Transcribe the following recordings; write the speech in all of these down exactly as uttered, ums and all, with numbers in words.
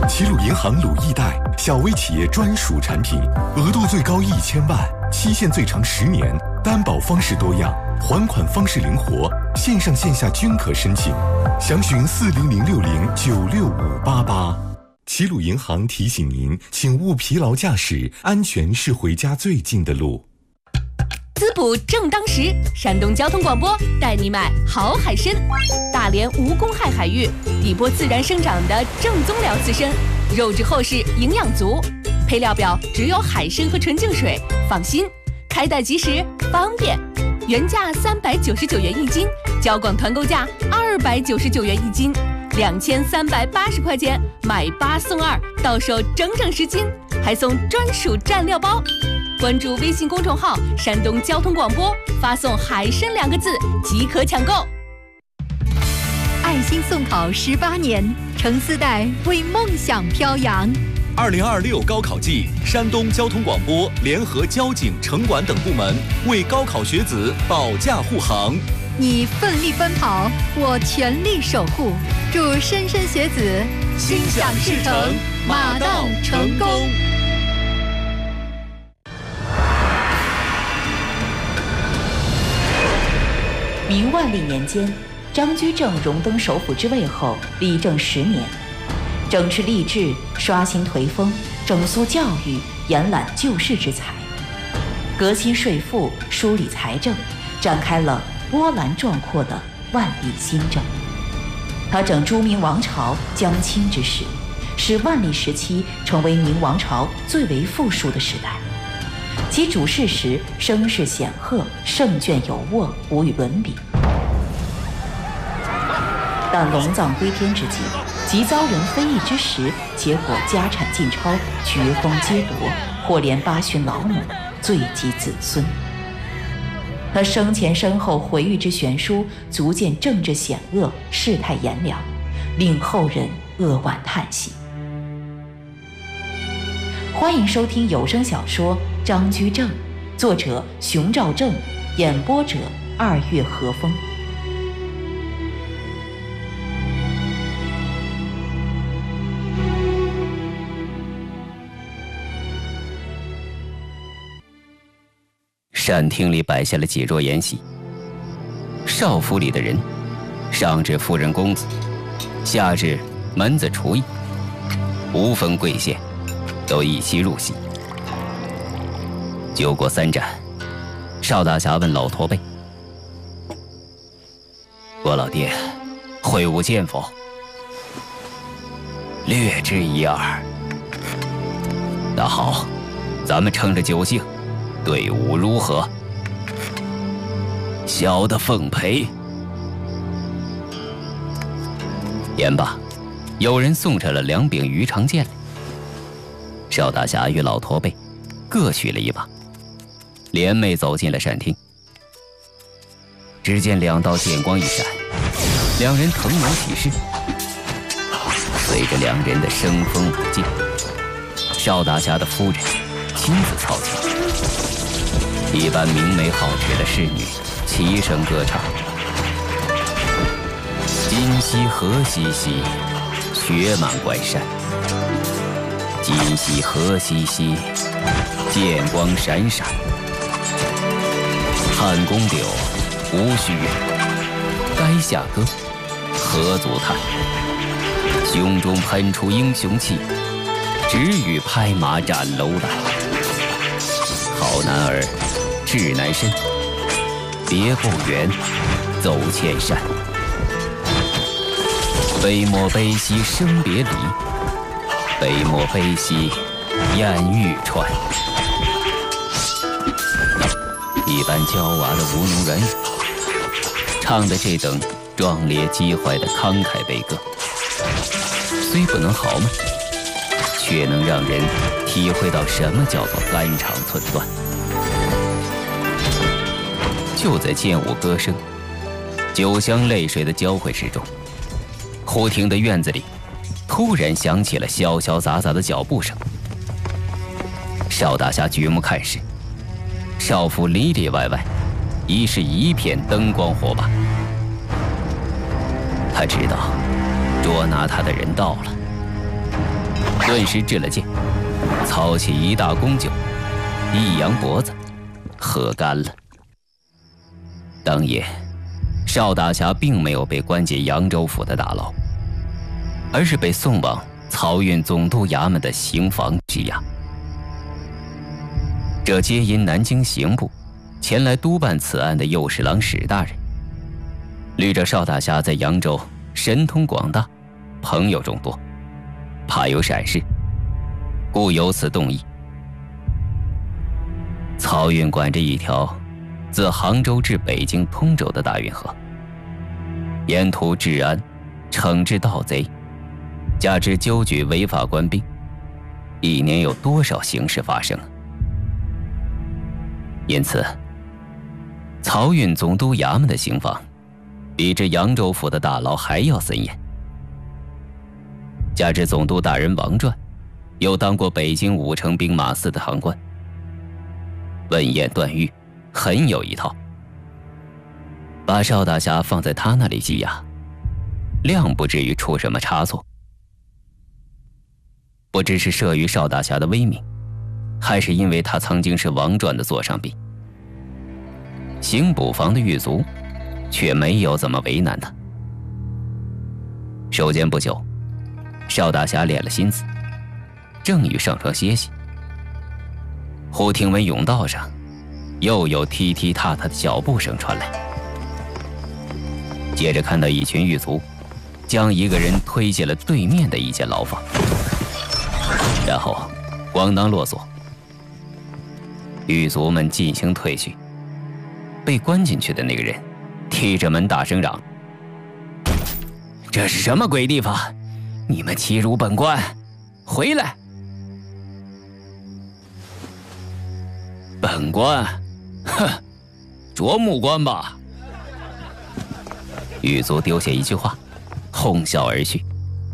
齐鲁银行鲁易贷，小微企业专属产品，额度最高一千万，期限最长十年，担保方式多样，还款方式灵活，线上线下均可申请。详询四零零六零九六五八八。齐鲁银行提醒您，请勿疲劳驾驶，安全是回家最近的路。 滋补正当时，山东交通广播带你买好海参，大连无公害海域，底波自然生长的正宗辽刺参，肉质厚实，营养足，配料表只有海参和纯净水，放心，开袋即时，方便。原价三百九十九元一斤，交广团购价二百九十九元一斤，两千三百八十块钱买八送二，到手整整十斤，还送专属蘸料包。关注微信公众号“山东交通广播”，发送“海参”两个字即可抢购。 爱心送考十八年，程思代为梦想飘扬。 二零二六高考季，山东交通广播联合交警、城管等部门为高考学子保驾护航。 你奋力奔跑，我全力守护。祝莘莘学子心想事成，马到成功。 明万历年间，张居正荣登首辅之位后，理政十年，整治吏治，刷新颓风，整肃教育，延揽救世之才，革新税赋，梳理财政，展开了波澜壮阔的万历新政。他整诸明王朝将倾之势，使万历时期成为明王朝最为富庶的时代。其主事时声势显赫，胜券有握，无与伦比。但龙藏归天之际，即遭人非议之时，结果家产尽超，爵封皆夺，或连八旬老母，罪及子孙。他生前身后回忆之悬殊，足见政治险恶，世态炎凉，令后人扼腕叹息。欢迎收听有声小说《张居正》，作者熊兆正，演播者二月和风。 膳厅里摆下了几桌筵席，少府里的人，上至夫人公子，下至门子厨役，无分贵贱，都一起入席。酒过三盏，邵大侠问老驼背：“我老爹会舞剑否？”“略知一二。”“那好，咱们趁着酒兴，队伍如何？”“小的奉陪。”言罢，有人送上了两柄鱼肠剑来。邵大侠与老驼背各取了一把，联袂走进了膳厅。只见两道剑光一闪，两人腾挪起势。随着两人的生风舞剑，邵大侠的夫人亲自操剑，一般明媚好齿的侍女齐声歌唱：“今夕何夕兮，雪满关山。今夕何夕兮，剑光闪闪。汉宫柳，无须怨。垓下歌，何足叹。胸中喷出英雄气，只与拍马斩楼兰。好男儿，志难伸。别不远，走千山。悲莫悲兮生别离，悲莫悲兮烟雨川。”一般娇娃的吴侬软语，唱的这等壮烈激怀的慷慨悲歌，虽不能豪迈，却能让人体会到什么叫做肝肠寸断。就在剑舞歌声、酒香泪水的交汇之中，忽听得院子里突然响起了潇潇杂杂的脚步声。邵大侠举目看时，少府里里外外已是一片灯光火把。他知道捉拿他的人到了。 顿时掷了剑，操起一大弓酒，一扬脖子，喝干了。当夜，邵大侠并没有被关进扬州府的大牢，而是被送往漕运总督衙门的刑房羁押。这皆因南京刑部前来督办此案的右侍郎史大人，虑着邵大侠在扬州神通广大，朋友众多，怕有闪失，故由此动议。漕运管着一条自杭州至北京通州的大运河，沿途治安、惩治盗贼，加之纠举违法官兵，一年有多少刑事发生？因此，漕运总督衙门的刑房比这扬州府的大牢还要森严。加之总督大人王传又当过北京武城兵马司的堂官，问言断狱，很有一套。把邵大侠放在他那里羁押，谅不至于出什么差错。不知是慑于邵大侠的威名，还是因为他曾经是王传的座上宾，刑捕房的狱卒却没有怎么为难他。收监不久，邵大侠敛了心思，正欲上床歇息，忽听闻甬道上又有踢踢踏踏的脚步声传来，接着看到一群狱卒将一个人推进了对面的一间牢房，然后咣当落锁。狱卒们进行退去，被关进去的那个人踢着门大声嚷：“这是什么鬼地方？你们欺辱本官，回来！”本官，哼，啄木官吧。狱卒丢下一句话，哄笑而去。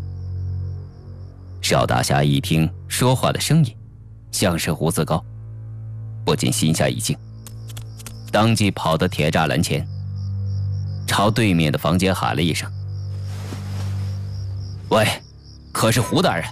邵大侠一听说话的声音像是胡子高，不禁心下一惊，当即跑到铁栅栏前，朝对面的房间喊了一声：“喂，可是胡大人？”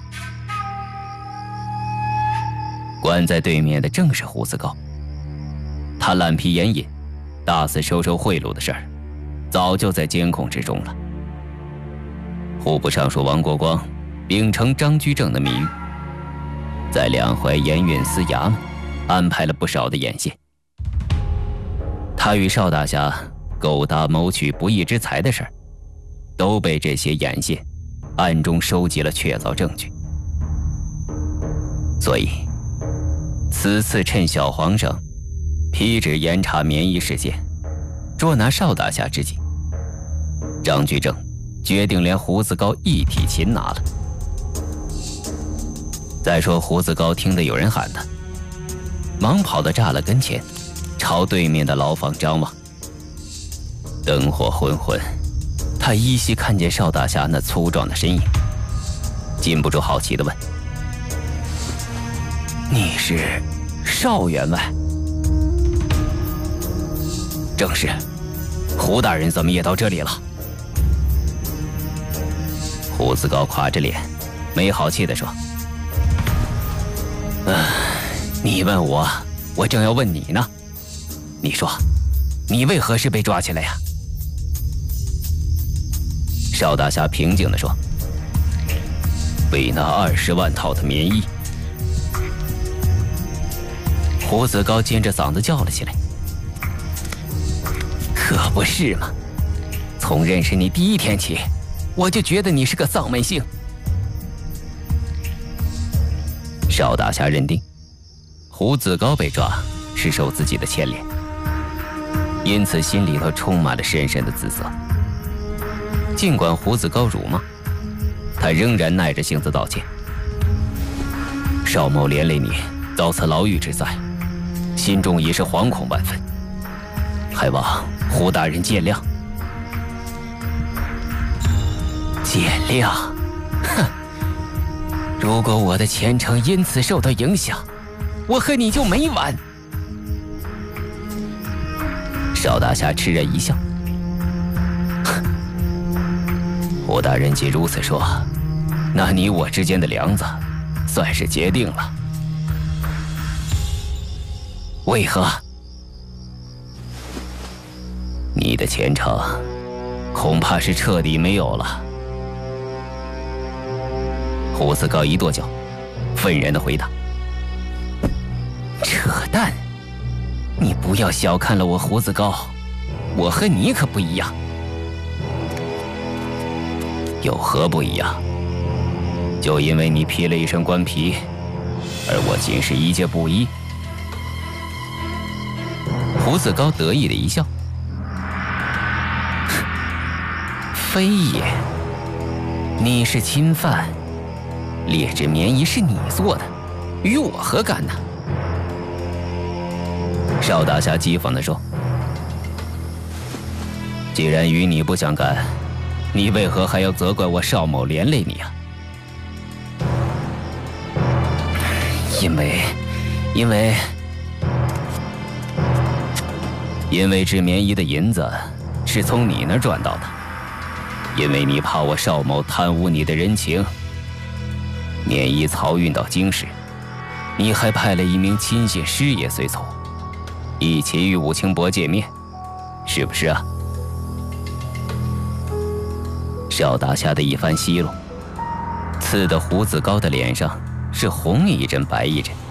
关在对面的正是胡子高，他烂皮眼瘾，大肆收受贿赂的事儿，早就在监控之中了。户部尚书王国光秉承张居正的密谕，在两淮盐运司衙门安排了不少的眼线。他与邵大侠勾搭谋取不义之财的事儿，都被这些眼线暗中收集了确凿证据。所以此次趁小皇上批旨严查绵衣事件，捉拿邵大侠之际，张居正决定连胡子高一体擒拿了。再说胡子高听得有人喊他，忙跑到栅栏跟前，朝对面的牢房张望。灯火昏昏，他依稀看见邵大侠那粗壮的身影，禁不住好奇地问：“你是邵员外？”“正是。胡大人怎么也到这里了？”胡子高垮着脸，没好气地说：“啊，你问我，我正要问你呢。你说，你为何事被抓起来呀？”邵大侠平静地说：“为那二十万套的棉衣。”胡子高尖着嗓子叫了起来：“可不是嘛！从认识你第一天起，我就觉得你是个丧门星。”邵大侠认定胡子高被抓是受自己的牵连，因此心里头充满了深深的自责。尽管胡子高辱骂，他仍然耐着性子道歉：“邵某连累你遭此牢狱之灾，心中已是惶恐万分，还望胡大人见谅。”“见谅？哼！如果我的前程因此受到影响，我和你就没完。”邵大侠痴然一笑：“哼，胡大人既如此说，那你我之间的梁子算是结定了。为何？你的前程恐怕是彻底没有了。胡子高一跺脚，愤然地回答：“扯淡！你不要小看了我胡子高，我和你可不一样。有何不一样？就因为你披了一身官皮，而我仅是一介布衣。”胡子高得意的一笑：“非也，你是侵犯，劣质棉衣是你做的，与我何干呢？”邵大侠讥讽地说：“既然与你不相干，你为何还要责怪我邵某连累你啊？”因为，因为，因为织棉衣的银子是从你那儿赚到的，因为你怕我邵某贪污你的人情，棉衣漕运到京时，你还派了一名亲信师爷随从，一起与武清伯见面，是不是啊？邵大侠的一番奚落，刺得胡子高的脸上是红一阵白一阵。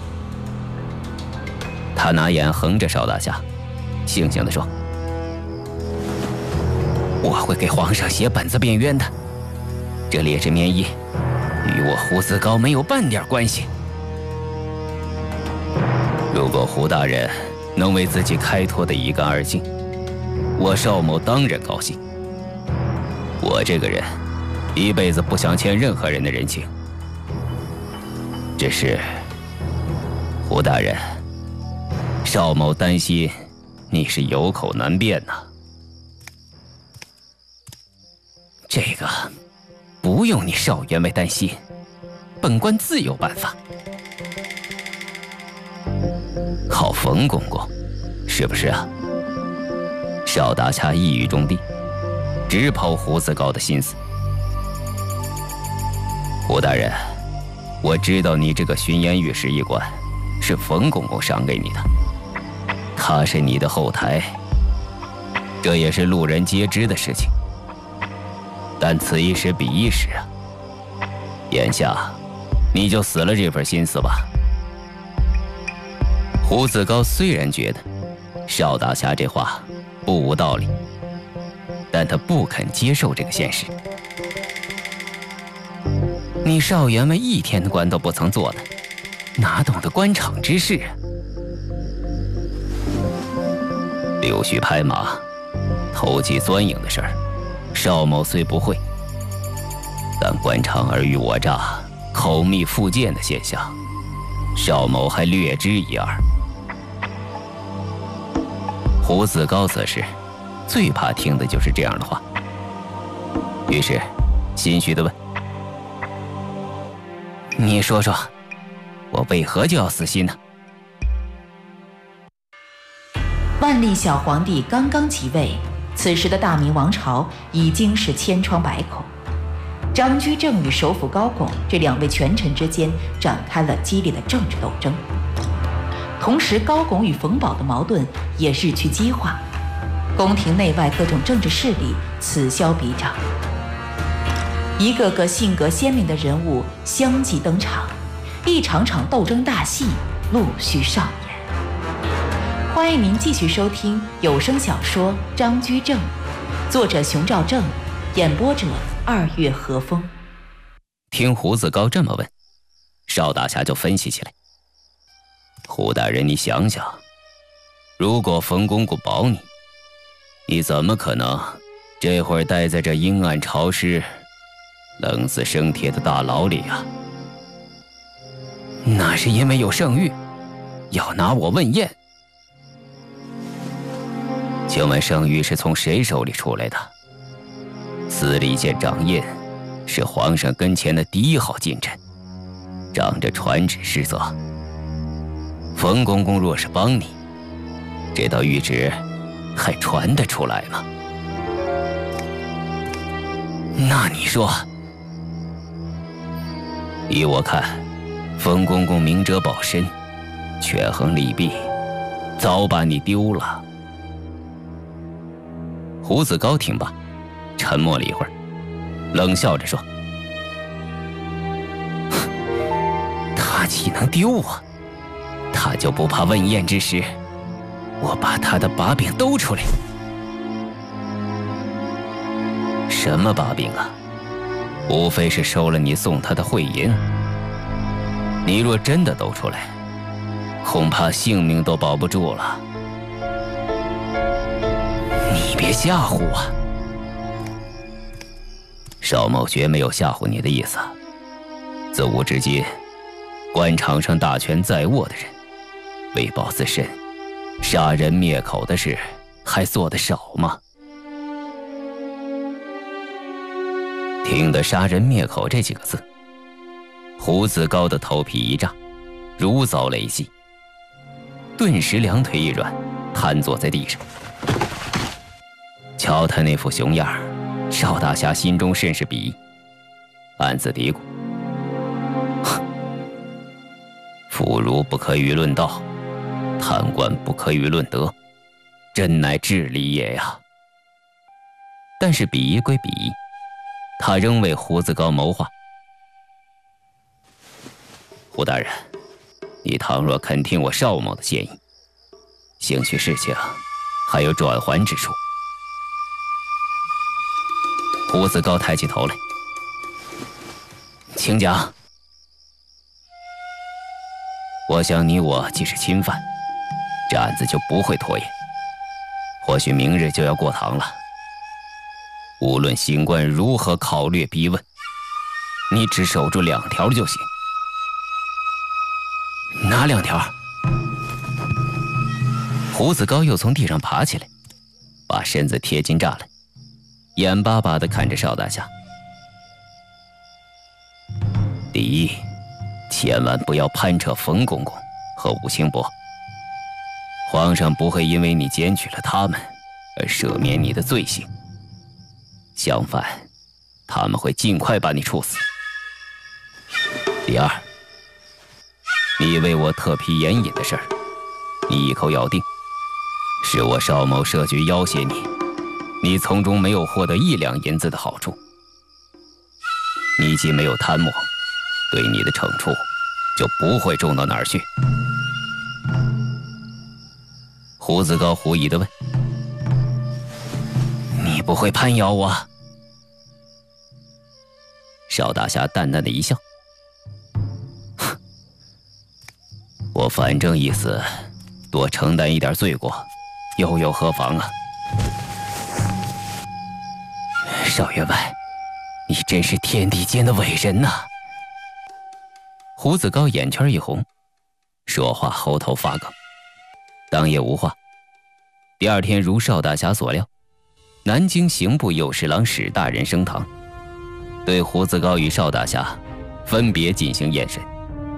他拿眼横着邵大侠，悻悻地说：“我会给皇上写本子辩冤的。这劣质棉衣与我胡子高没有半点关系。如果胡大人能为自己开脱得一干二净，我邵某当然高兴。我这个人一辈子不想欠任何人的人情，只是胡大人，邵某担心你是有口难辩呐。这个不用你邵员外担心，本官自有办法。靠冯公公，是不是啊？”邵大侠一语中的，直剖胡子高的心思。胡大人，我知道你这个巡盐御史一官是冯公公赏给你的，他是你的后台，这也是路人皆知的事情。但此一时彼一时啊，眼下你就死了这份心思吧。胡子高虽然觉得邵大侠这话不无道理，但他不肯接受这个现实。你邵员外一天的官都不曾做的，哪懂得官场之事啊？溜须拍马、投机钻营的事儿，邵某虽不会，但官场尔虞我诈、口蜜腹剑的现象，邵某还略知一二。胡子高此时最怕听的就是这样的话，于是心虚地问：“你说说，我为何就要死心呢？” 万历小皇帝刚刚即位，此时的大明王朝已经是千疮百孔。张居正与首辅高拱这两位权臣之间展开了激烈的政治斗争，同时高拱与冯保的矛盾也日趋激化，宫廷内外各种政治势力此消彼长，一个个性格鲜明的人物相继登场，一场场斗争大戏陆续上演。欢迎您继续收听有声小说《张居正》，作者熊兆正，演播者二月和风。 听胡子高这么问，邵大侠就分析起来：“胡大人，你想想，如果冯公公保你，你怎么可能这会儿待在这阴暗潮湿、冷死生铁的大牢里啊？”“那是因为有圣谕，要拿我问验。”“请问圣谕是从谁手里出来的？”“司礼监掌印是皇上跟前的第一号近臣，仗着传旨失责。冯公公若是帮你，这道谕旨还传得出来吗？”“那你说？”“依我看， 冯公公明哲保身，权衡利弊，早把你丢了。胡子高听罢，沉默了一会儿，冷笑着说：“他岂能丢我？他就不怕问宴之时，我把他的把柄兜出来？什么把柄啊？无非是收了你送他的贿银。你若真的兜出来，恐怕性命都保不住了。你别吓唬我。邵某绝没有吓唬你的意思。自古至今，官场上大权在握的人，为保自身，杀人灭口的事还做得少吗？听得杀人灭口这几个字，胡子高的头皮一炸，如遭雷击，顿时两腿一软，瘫坐在地上。瞧他那副熊样，邵大侠心中甚是鄙夷，暗自嘀咕：妇孺不可与论道，贪官不可与论德，真乃至理也呀。但是鄙夷归鄙夷，他仍为胡子高谋划。胡大人，你倘若肯听我邵某的建议，兴许事情还有转圜之处。胡子高抬起头来，请讲。我想你我既是亲犯，这案子就不会拖延，或许明日就要过堂了。无论刑官如何考虑逼问，你只守住两条就行。哪两条？胡子高又从地上爬起来，把身子贴近栅栏，眼巴巴地看着邵大侠。第一，千万不要攀扯冯公公和武清伯，皇上不会因为你检举了他们而赦免你的罪行，相反，他们会尽快把你处死。第二，你为我特批盐引的事儿，你一口咬定，是我邵某设局要挟你，你从中没有获得一两银子的好处。你既没有贪墨，对你的惩处就不会重到哪儿去。胡子高狐疑地问：你不会攀咬我？邵大侠淡淡的一笑：我反正意思多承担一点罪过，又有何妨啊？邵员外，你真是天地间的伟人呐！胡子高眼圈一红，说话喉头发梗。当夜无话。第二天如邵大侠所料，南京刑部右侍郎史大人升堂，对胡子高与邵大侠分别进行验审。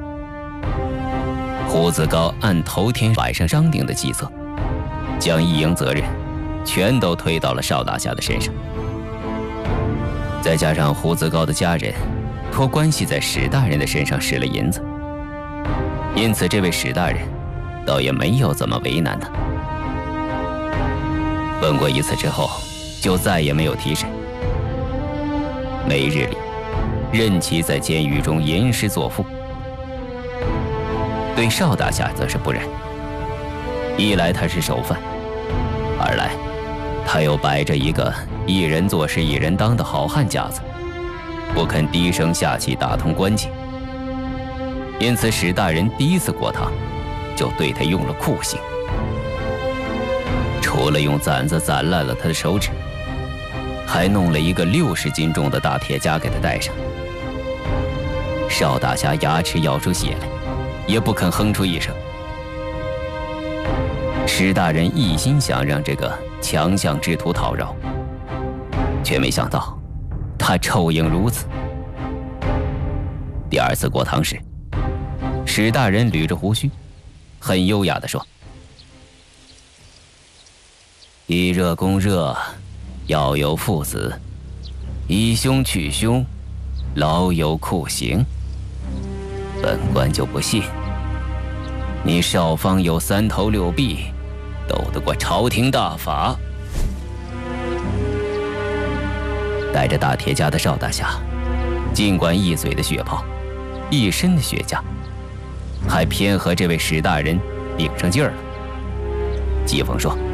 胡子高按头天晚上商定的计策，将一应责任全都推到了邵大侠的身上。再加上胡子高的家人托关系在史大人的身上使了银子，因此这位史大人倒也没有怎么为难他。问过一次之后，就再也没有提审。每日里，任其在监狱中吟诗作赋。对邵大侠则是不然，一来他是首犯，二来他又摆着一个一人做事一人当的好汉架子，不肯低声下气打通关节。因此史大人第一次过堂，就对他用了酷刑，除了用毡子攥烂了他的手指，还弄了一个六十斤重的大铁夹给他戴上。邵大侠牙齿咬出血来，也不肯哼出一声。史大人一心想让这个强项之徒讨饶，却没想到他臭硬如此。第二次过堂时，史大人捋着胡须，很优雅地说：以热攻热，要有父子；以凶去凶，老有酷刑。 本官就不信，你少方有三头六臂，斗得过朝廷大法？带着大铁枷的邵大侠，尽管一嘴的血泡，一身的血痂，还偏和这位史大人顶上劲儿了。季风说：“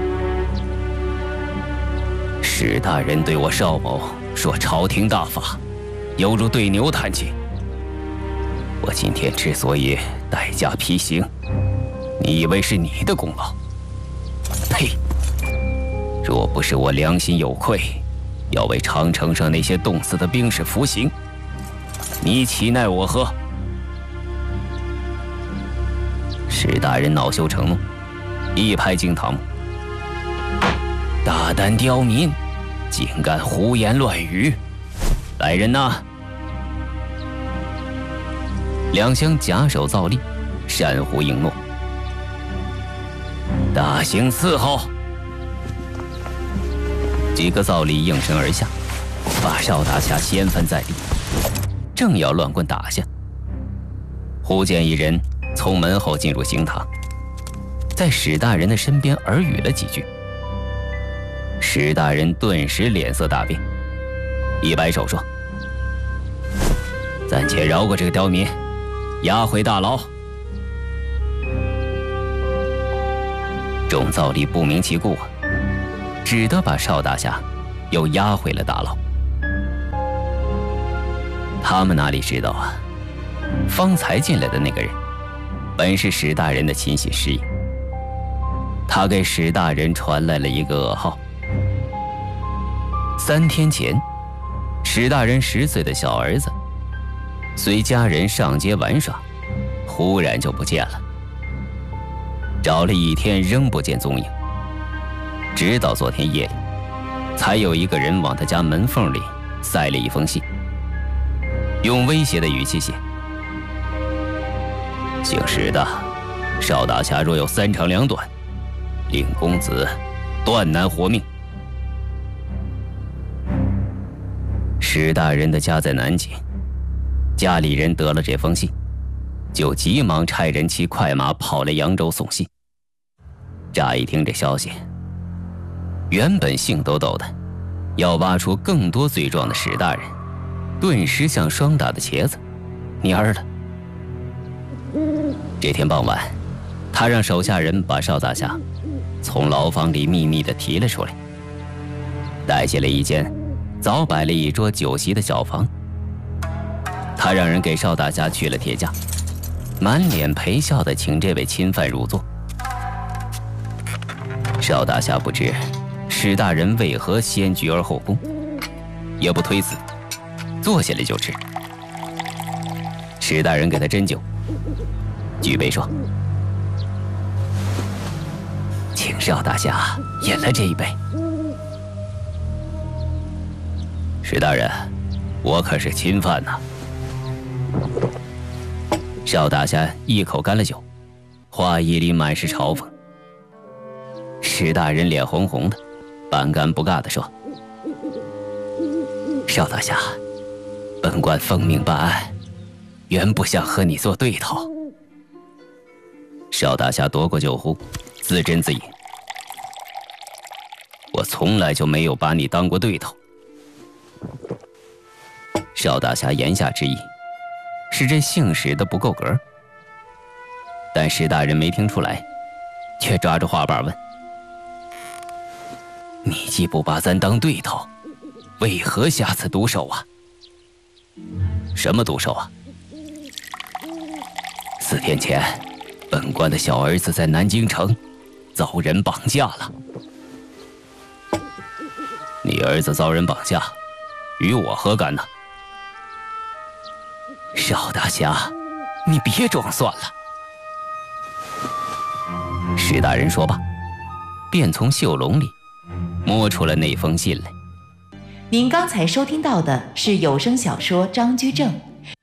史大人对我邵某说朝廷大法，犹如对牛弹琴。我今天之所以代驾披行，你以为是你的功劳？呸！若不是我良心有愧，要为长城上那些冻死的兵士服刑，你岂奈我何？”史大人恼羞成怒，一拍惊堂木：“大胆刁民，竟敢胡言乱语！来人呐！”两厢假手造例，珊瑚应诺：“大刑伺候！”几个造例应声而下，把邵大侠掀翻在地，正要乱棍打下，忽见一人从门后进入刑堂，在史大人的身边耳语了几句。史大人顿时脸色大变，一摆手说：“暂且饶过这个刁民，押回大牢。”众造例不明其故，只得把邵大侠又押回了大牢。他们哪里知道啊，方才进来的那个人本是史大人的亲信师爷，他给史大人传来了一个噩耗。三天前，史大人十岁的小儿子随家人上街玩耍，忽然就不见了，找了一天仍不见踪影，直到昨天夜里，才有一个人往他家门缝里塞了一封信，用威胁的语气写：“姓史的，邵大侠若有三长两短，令公子断难活命。”史大人的家在南京，家里人得了这封信，就急忙差人骑快马跑来扬州送信。乍一听这消息，原本兴抖抖的要挖出更多罪状的史大人，顿时像霜打的茄子，蔫儿了。这天傍晚，他让手下人把邵大侠从牢房里秘密地提了出来，带进了一间早摆了一桌酒席的小房。他让人给邵大侠去了铁架，满脸陪笑地请这位侵犯入座。邵大侠不知史大人为何先鞠而后恭，也不推辞，坐下来就吃。史大人给他斟酒，举杯说：“请邵大侠饮了这一杯。”史大人，我可是亲犯呐。邵大侠一口干了酒，话意里满是嘲讽。史大人脸红红的，半尴不尬地说：“邵大侠，本官奉命办案，原不想和你做对头。”邵大侠夺过酒壶，自斟自饮：“我从来就没有把你当过对头。”邵大侠言下之意是这姓史的不够格，但史大人没听出来，却抓着话把问：“你既不把咱当对头，为何下此毒手啊？”“什么毒手啊？”“四天前，本官的小儿子在南京城遭人绑架了。”“你儿子遭人绑架，与我何干呢？”“邵大侠，你别装蒜了。”史大人说罢，便从袖笼里摸出了那封信来。 您刚才收听到的是有声小说《张居正》。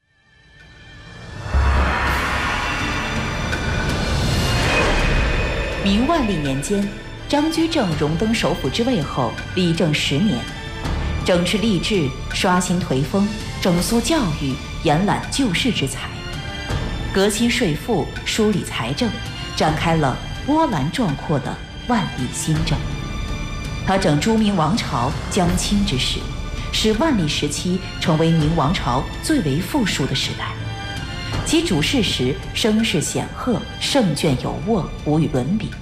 明万历年间，张居正荣登首辅之位后，理政十年，整治吏治，刷新颓风，整肃教育，延揽救世之才。 革新税赋，梳理财政，展开了波澜壮阔的万历新政。他整朱明王朝将倾之时，使万历时期成为明王朝最为富庶的时代。其主事时声势显赫，胜券有握，无与伦比。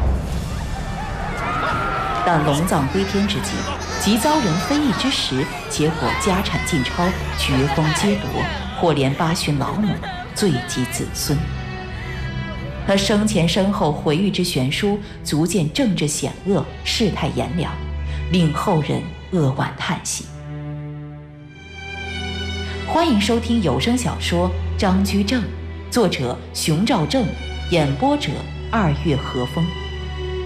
但龙藏归天之际，即遭人非议之时，结果家产尽抄，爵封皆夺，或连八旬老母，罪及子孙。他生前身后回忆之悬殊，足见政治险恶，世态炎凉，令后人扼腕叹息。欢迎收听有声小说《张居正》，作者熊兆正，演播者二月和风。